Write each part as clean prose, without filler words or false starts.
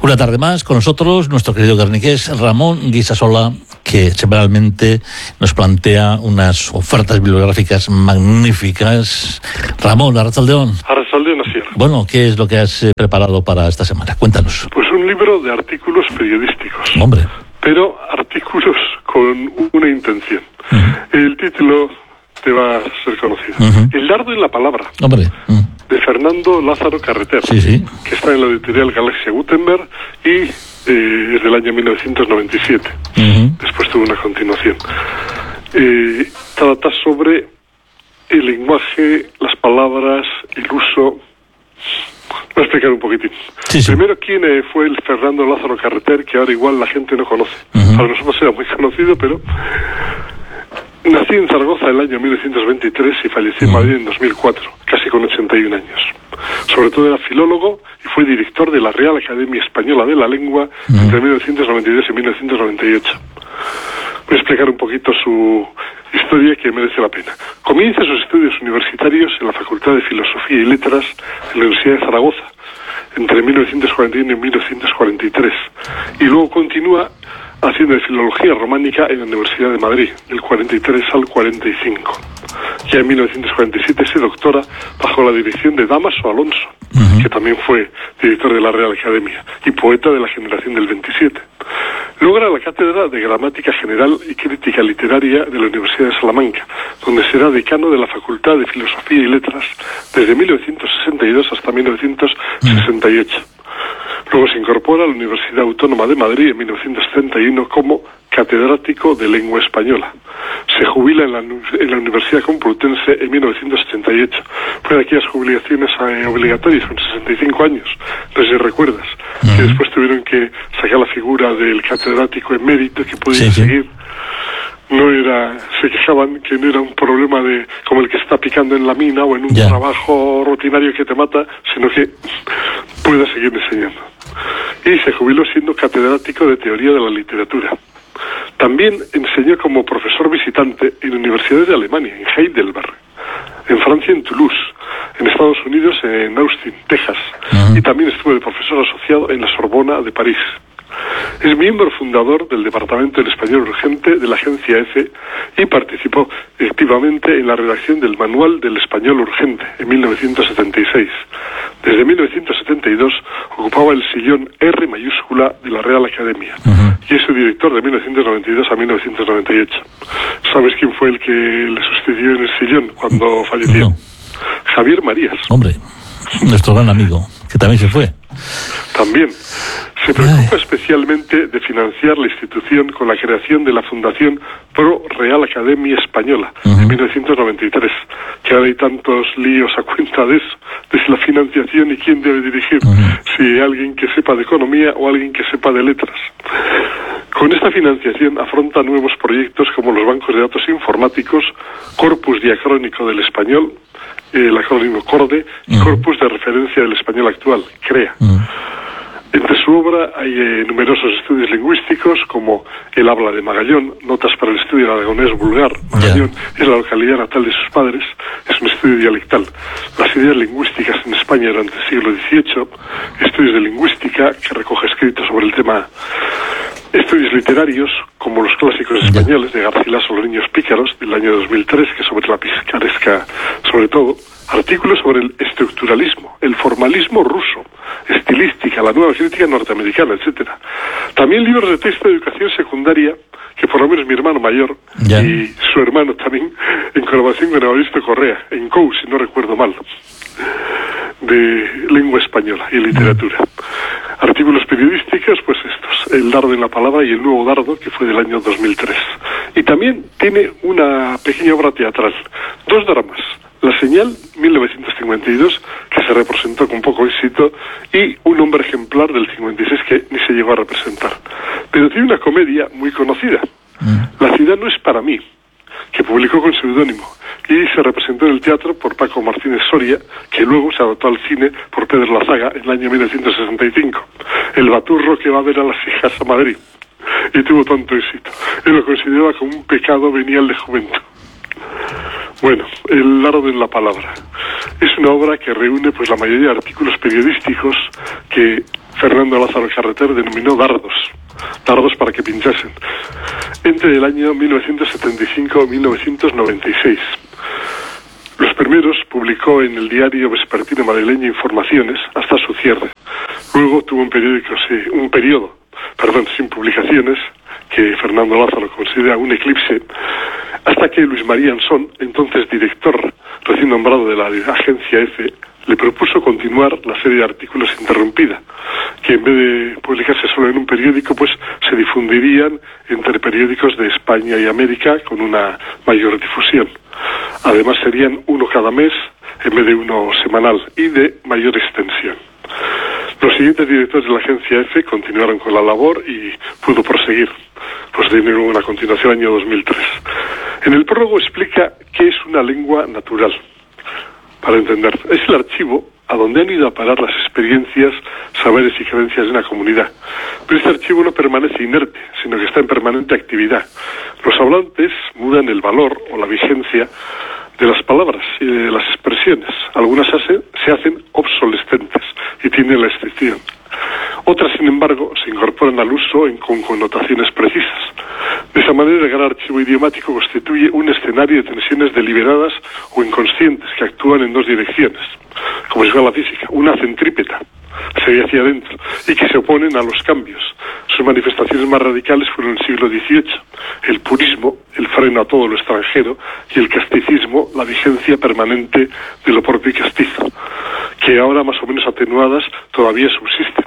Una tarde más con nosotros, nuestro querido guerniqués Ramón Guisasola, que semanalmente nos plantea unas ofertas bibliográficas magníficas. Ramón, Arrachaldeón. Arrachaldeón, así es. Bueno, ¿qué es lo que has preparado para esta semana? Cuéntanos. Pues un libro de artículos periodísticos. Hombre. Pero artículos con una intención. El título te va a ser conocido. El dardo en la palabra. Hombre. De Fernando Lázaro Carreter. Sí. Que está en la editorial Galaxia Gutenberg y es del año 1997. Después tuvo una continuación. Trata sobre el lenguaje, las palabras, el uso. Voy a explicar un poquitín. Sí. Primero, ¿quién fue el Fernando Lázaro Carreter, que ahora igual la gente no conoce? Para nosotros era muy conocido, pero nací en Zaragoza en el año 1923 y fallecí en Madrid en 2004, casi con 81 años. Sobre todo era filólogo y fue director de la Real Academia Española de la Lengua entre 1992 y 1998. Voy a explicar un poquito su historia, que merece la pena. Comienza sus estudios universitarios en la Facultad de Filosofía y Letras de la Universidad de Zaragoza entre 1941 y 1943 y luego continúa haciendo de Filología Románica en la Universidad de Madrid, del 43 al 45. Ya en 1947 se doctora bajo la dirección de Dámaso Alonso, que también fue director de la Real Academia y poeta de la generación del 27. Logra la cátedra de Gramática General y Crítica Literaria de la Universidad de Salamanca, donde será decano de la Facultad de Filosofía y Letras desde 1962 hasta 1968. Luego se incorpora a la Universidad Autónoma de Madrid en 1971 como catedrático de lengua española. Se jubila en la Universidad Complutense en 1988. Fue de aquellas jubilaciones obligatorias con 65 años, no sé si recuerdas, que después tuvieron que sacar la figura del catedrático emérito que podía seguir. No era, se quejaban que no era un problema de como el que está picando en la mina o en un trabajo rutinario que te mata, sino que pueda seguir enseñando. Y se jubiló siendo catedrático de Teoría de la Literatura. También enseñó como profesor visitante en universidades de Alemania, en Heidelberg, en Francia, en Toulouse, en Estados Unidos, en Austin, Texas, y también estuvo de profesor asociado en la Sorbona de París. Es miembro fundador del Departamento del Español Urgente de la Agencia EFE y participó activamente en la redacción del Manual del Español Urgente en 1976. Desde 1972 ocupaba el sillón R mayúscula de la Real Academia y es su director de 1992 a 1998. ¿Sabes quién fue el que le sustituyó en el sillón cuando falleció? No. Javier Marías. Hombre, nuestro gran amigo, que también se fue. También. Se preocupa especialmente de financiar la institución con la creación de la Fundación Pro Real Academia Española en 1993, que ahora hay tantos líos a cuenta de eso, de la financiación y quién debe dirigir, si alguien que sepa de economía o alguien que sepa de letras. Con esta financiación afronta nuevos proyectos como los bancos de datos informáticos, Corpus Diacrónico del Español, el acrónimo CORDE, y Corpus de Referencia del Español Actual, CREA. Entre su obra hay numerosos estudios lingüísticos como El habla de Magallón, Notas para el estudio del aragonés vulgar. Magallón es la localidad natal de sus padres, es un estudio dialectal. Las ideas lingüísticas en España durante el siglo XVIII, estudios de lingüística que recoge escritos sobre el tema. Estudios literarios, como los clásicos españoles de Garcilaso, Los niños pícaros, del año 2003, que sobre la picaresca, sobre todo. Artículos sobre el estructuralismo, el formalismo ruso, estilística, la nueva crítica norteamericana, etcétera. También libros de texto de educación secundaria, que por lo menos mi hermano mayor y su hermano también, en colaboración con Evaristo Correa, en COU, si no recuerdo mal, de lengua española y literatura. Artículos periodísticos, pues estos, El dardo en la palabra y El nuevo dardo, que fue del año 2003. Y también tiene una pequeña obra teatral, 2 dramas. La señal, 1952, que se representó con poco éxito, y Un hombre ejemplar del 56, que ni se llegó a representar. Pero tiene una comedia muy conocida, La ciudad no es para mí, que publicó con seudónimo, y se representó en el teatro por Paco Martínez Soria, que luego se adaptó al cine por Pedro Lazaga en el año 1965. El baturro que va a ver a las hijas a Madrid. Y tuvo tanto éxito. Él lo consideraba como un pecado venial de juventud. Bueno, El dardo en la palabra. Es una obra que reúne pues la mayoría de artículos periodísticos que Fernando Lázaro Carreter denominó dardos para que pinchasen, entre el año 1975 y 1996. Los primeros publicó en el diario vespertino madrileño Informaciones hasta su cierre. Luego tuvo un periodo sin publicaciones, que Fernando Lázaro considera un eclipse, hasta que Luis María Ansón, entonces director recién nombrado de la agencia EFE, le propuso continuar la serie de artículos interrumpida, que en vez de publicarse solo en un periódico, pues se difundirían entre periódicos de España y América con una mayor difusión. Además serían uno cada mes en vez de uno semanal y de mayor extensión. Los siguientes directores de la agencia EFE continuaron con la labor y pudo proseguir. Pues de nuevo una continuación año 2003. En el prólogo explica qué es una lengua natural. Para entender, es el archivo a donde han ido a parar las experiencias, saberes y creencias de una comunidad. Pero este archivo no permanece inerte, sino que está en permanente actividad. Los hablantes mudan el valor o la vigencia de las palabras y de las expresiones. Algunas se hacen obsolescentes y tienen la excepción. Otras, sin embargo, se incorporan al uso con connotaciones precisas. De esa manera, el gran archivo idiomático constituye un escenario de tensiones deliberadas o inconscientes que actúan en dos direcciones, como si fuera la física, una centrípeta, sería hacia adentro, y que se oponen a los cambios. Sus manifestaciones más radicales fueron en el siglo XVIII. El purismo, el freno a todo lo extranjero, y el casticismo, la vigencia permanente de lo propio y castizo, que ahora más o menos atenuadas todavía subsisten.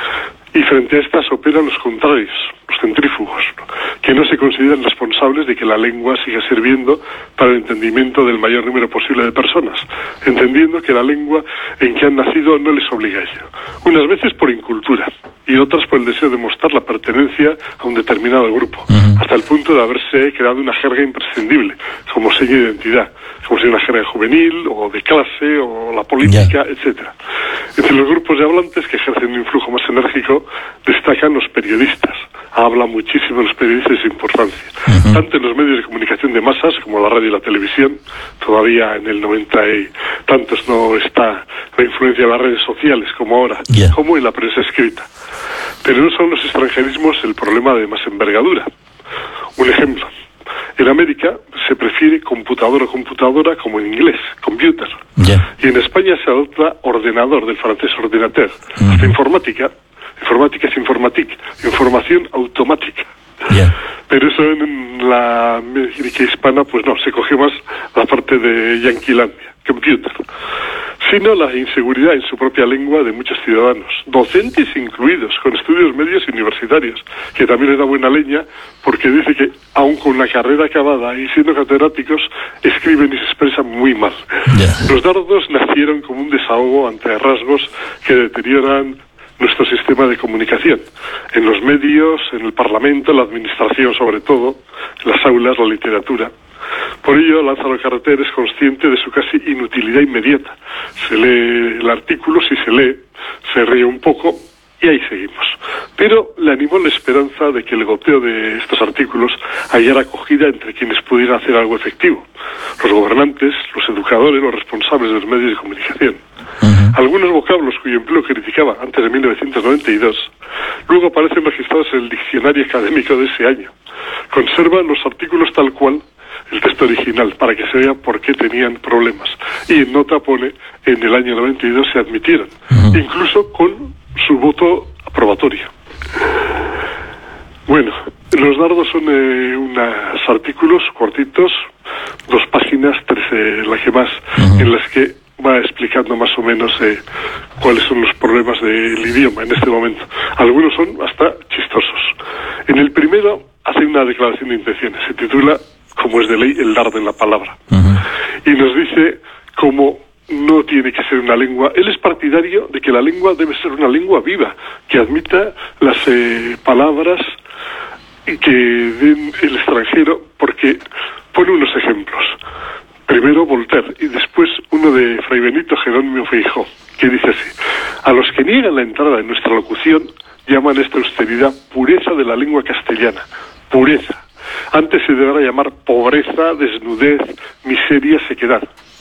Y frente a estas operan los contrarios, los centrífugos, que no se consideran responsables de que la lengua siga sirviendo para el entendimiento del mayor número posible de personas, entendiendo que la lengua en que han nacido no les obliga a ello, unas veces por incultura y otras por el deseo de mostrar la pertenencia a un determinado grupo, hasta el punto de haberse creado una jerga imprescindible, como sello de identidad, como si una jerga juvenil o de clase o la política, etcétera. Entre los grupos de hablantes que ejercen un influjo más enérgico destacan los periodistas. Habla muchísimo los periodistas de su importancia, tanto en los medios de comunicación de masas como la radio y la televisión. Todavía en el 90 y tantos no está la influencia de las redes sociales como ahora, como en la prensa escrita. Pero no son los extranjerismos el problema de más envergadura. Un ejemplo: en América se prefiere computador o computadora como en inglés, computer. Y en España se adopta ordenador, del francés ordinateur. Hasta informática es informatique, información automática. Pero eso en la América hispana, pues no, se coge más la parte de Yanquilandia, computer. Sino la inseguridad en su propia lengua de muchos ciudadanos, docentes incluidos, con estudios medios y universitarios, que también les da buena leña, porque dice que, aun con la carrera acabada y siendo catedráticos, escriben y se expresan muy mal. Los dardos nacieron como un desahogo ante rasgos que deterioran nuestro sistema de comunicación, en los medios, en el Parlamento, en la administración sobre todo, en las aulas, la literatura. Por ello, Lázaro Carreter es consciente de su casi inutilidad inmediata. Se lee el artículo, si se lee, se ríe un poco y ahí seguimos. Pero le animó la esperanza de que el goteo de estos artículos hallara acogida entre quienes pudieran hacer algo efectivo: los gobernantes, los educadores, los responsables de los medios de comunicación. Algunos vocablos cuyo empleo criticaba antes de 1992, luego aparecen registrados en el diccionario académico de ese año. Conservan los artículos tal cual el texto original, para que se vea por qué tenían problemas. Y en nota pone, en el año 92 se admitieron, incluso con su voto aprobatorio. Bueno, los dardos son unos artículos cortitos, 2 páginas, 3 las que más, en las que va explicando más o menos cuáles son los problemas del idioma en este momento. Algunos son hasta chistosos. En el primero hace una declaración de intenciones, se titula, como es de ley, el dardo en la palabra. Y nos dice cómo no tiene que ser una lengua. Él es partidario de que la lengua debe ser una lengua viva, que admita las palabras que den el extranjero, porque pone unos ejemplos. Primero Voltaire y después uno de Fray Benito Jerónimo Feijó, que dice así: a los que niegan la entrada en nuestra locución llaman esta austeridad pureza de la lengua castellana. Pureza. Antes se deberá llamar pobreza, desnudez, miseria, sequedad.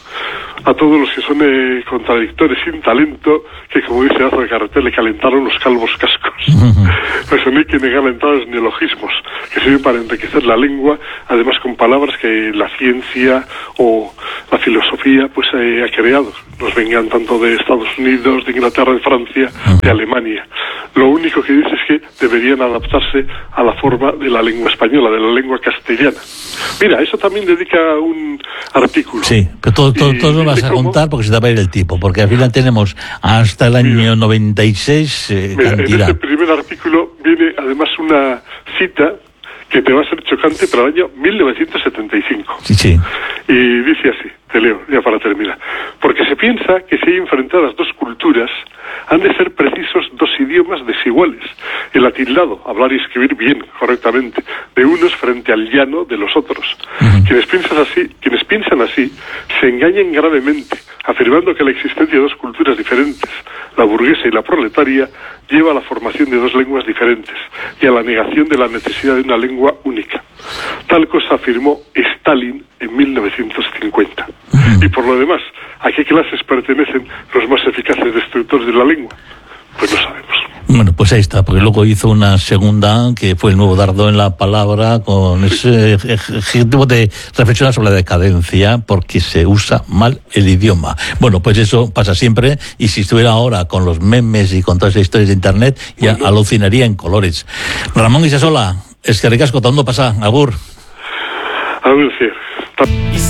a todos los que son contradictores sin talento, que como dice Lázaro Carreter, le calentaron los calvos cascos. Pues no hay que negar la entrada de los neologismos, que sirven para enriquecer la lengua, además con palabras que la ciencia o la filosofía pues ha creado. Nos vengan tanto de Estados Unidos, de Inglaterra, de Francia, de Alemania. Lo único que dice es que deberían adaptarse a la forma de la lengua española, de la lengua castellana. Mira, eso también dedica un artículo. Sí, pero todo lo vas a contar porque se te va a ir el tipo, porque al final tenemos hasta el año 96 cantidad. En este primer artículo viene además una cita que te va a ser chocante para el año 1975. Sí. Y dice así, te leo, ya para terminar. Porque se piensa que si hay enfrentadas dos culturas, han de ser precisos dos idiomas desiguales. El atildado, hablar y escribir bien, correctamente, de unos frente al llano de los otros. Quienes piensan así, se engañan gravemente, afirmando que la existencia de dos culturas diferentes, la burguesa y la proletaria, lleva a la formación de dos lenguas diferentes y a la negación de la necesidad de una lengua única. Tal cosa afirmó Stalin en 1950. Y por lo demás, ¿a qué clases pertenecen los más eficaces destructores de la lengua? Pues no sabemos. Bueno, pues ahí está, porque luego hizo una segunda, que fue el nuevo dardo en la palabra, con ese objetivo de reflexionar sobre la decadencia, porque se usa mal el idioma. Bueno, pues eso pasa siempre, y si estuviera ahora con los memes y con todas esas historias de internet, ya alucinaría en colores. Ramón Guisasola, eskerrik asko, ondo pasa, agur. Agur, sí.